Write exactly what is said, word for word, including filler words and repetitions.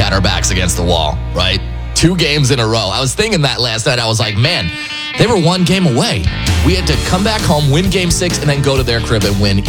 had our backs against the wall, right? Two games in a row. I was thinking that last night. I was like, man, they were one game away. We had to come back home, win game six, and then go to their crib and win